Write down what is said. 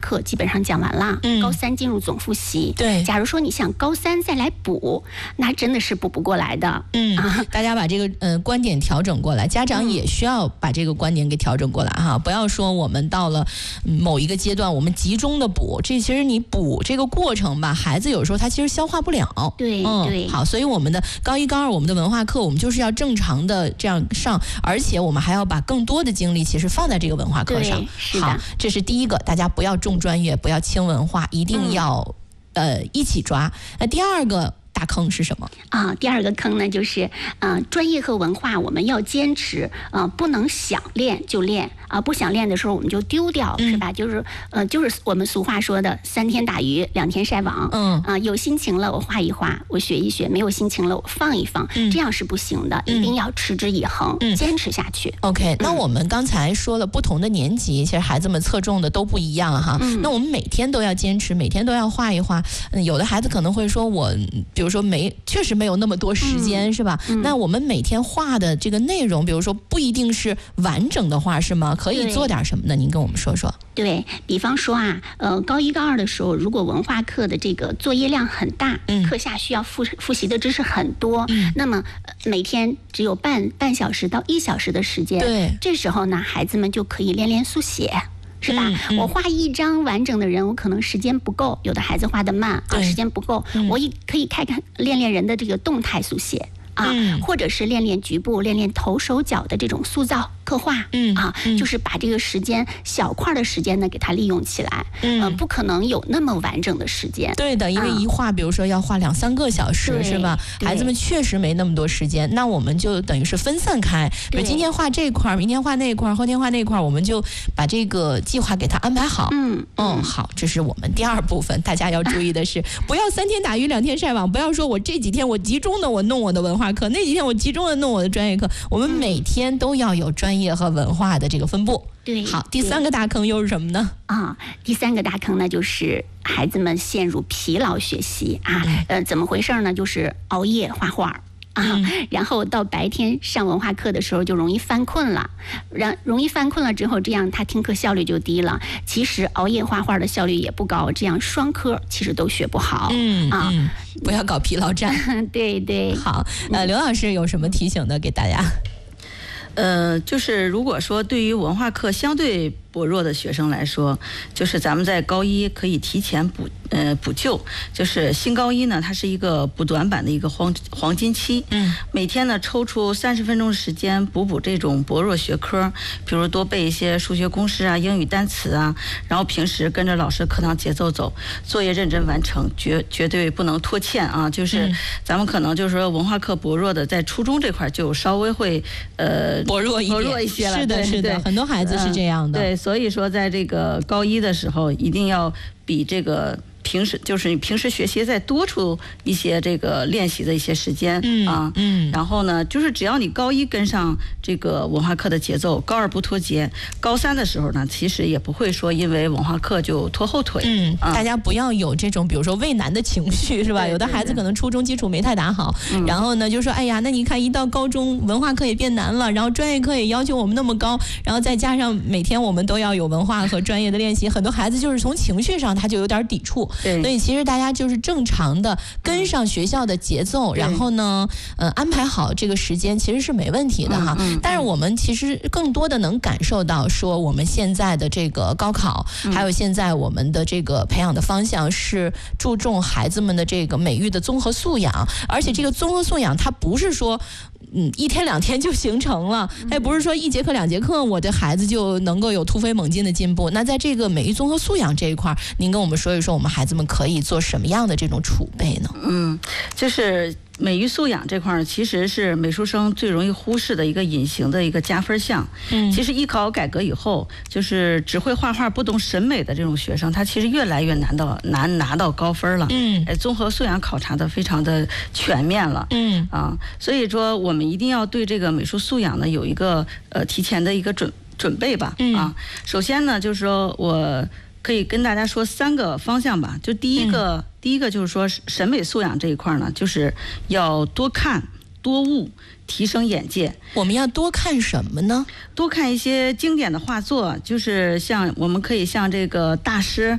课基本上讲完了，高3进入总复习。 对， 假如说你想高3再来补，那真的是补不过来的。 大家把这个观点调整过来，家长也需要把这个观点给调整过来哈，不要说我们到了某一个阶段，我们集中的补，这其实你补这个过程吧，孩子有时候他其实消化不了。 对， 好，所以我们的高1、高2，我们的文化课，我们就是要正常的这样上，而且我们还要把更多的精力其实放在这个文化课上。好，这是第一个，大家不要重专业，不要轻文化，一定要一起抓。那第二个大坑是什么啊？第二个坑呢，就是专业和文化我们要坚持，不能想练就练啊，不想练的时候我们就丢掉，是吧？就是我们俗话说的3天打鱼2天晒网。有心情了我画一画，我学一学；没有心情了我放一放，这样是不行的，一定要持之以恒，坚持下去。 OK，那我们刚才说了不同的年级，其实孩子们侧重的都不一样哈。那我们每天都要坚持，每天都要画一画。有的孩子可能会说我，比如说确实没有那么多时间，是吧？那我们每天画的这个内容，比如说不一定是完整的画，是吗？可以做点什么呢？您跟我们说说。 对，比方说高1、高2的时候，如果文化课的这个作业量很大，课下需要复习的知识很多，那么每天只有半小时到1小时的时间， 对， 这时候呢，孩子们就可以练速写。是吧？我画一张完整的人，我可能时间不够，有的孩子画得慢时间不够，我也可以练人的这个动态速写。或者是练局部、练头手脚的这种塑造刻画，就是把这个时间小块的时间呢给它利用起来，不可能有那么完整的时间。 对的，因为一画，比如说要画2、3个小时，是吧？孩子们确实没那么多时间，那我们就等于是分散开，比如今天画这块，明天画那块，后天画那块，我们就把这个计划给它安排好。好，这是我们第2部分，大家要注意的是，不要3天打鱼2天晒网，不要说我这几天我集中的我弄我的文化课，那几天我集中的弄我的专业课，我们每天都要有专业和文化的这个分布。 对， 好，第3个大坑又是什么呢？ 第3个大坑呢，就是孩子们陷入疲劳学习怎么回事呢？就是熬夜画画。然后到白天上文化课的时候就容易犯困了，容易犯困了之后，这样他听课效率就低了。其实熬夜画画的效率也不高，这样双科其实都学不好。 不要搞疲劳战。 对。 好，刘老师有什么提醒的给大家？ 就是如果说对于文化课相对薄弱的学生来说，就是咱们在高1可以提前补救，就是新高1呢，它是一个补短板的一个黄金期。每天呢抽出30分钟的时间补这种薄弱学科，比如多背一些数学公式啊、英语单词啊，然后平时跟着老师课堂节奏走，作业认真完成，绝对不能拖欠啊。就是咱们可能就是说文化课薄弱的，在初中这块就稍微会薄弱一些了。是的，很多孩子是这样的。 对，所以说在这个高1的时候，一定要比这个平时学习再多出一些这个练习的一些时间然后呢，就是只要你高1跟上这个文化课的节奏，高2不脱节，高3的时候呢，其实也不会说因为文化课就拖后腿。 大家不要有这种比如说畏难的情绪，是吧？有的孩子可能初中基础没太打好，然后呢就说哎呀，那你看一到高中文化课也变难了，然后专业课也要求我们那么高，然后再加上每天我们都要有文化和专业的练习，很多孩子就是从情绪上他就有点抵触。所以其实大家就是正常的跟上学校的节奏，然后呢安排好这个时间其实是没问题的哈。但是我们其实更多的能感受到说，我们现在的这个高考，还有现在我们的这个培养的方向是注重孩子们的这个美育的综合素养，而且这个综合素养它不是说1天2天就形成了，也不是说1节课2节课我的孩子就能够有突飞猛进的进步。那在这个美育综合素养这一块，您跟我们说一说，我们孩子们可以做什么样的这种储备呢？ 就是美育素养这块其实是美术生最容易忽视的一个隐形的一个加分项。其实艺考改革以后，就是只会画画不懂审美的这种学生，他其实越来越难拿到高分了。综合素养考察的非常的全面了。所以说我们一定要对这个美术素养呢有一个提前的一个准备吧。首先呢，就是说我可以跟大家说3个方向吧。就第一个就是说审美素养这一块呢，就是要多看多悟，提升眼界。 我们要多看什么呢？ 多看一些经典的画作，就是我们可以像这个大师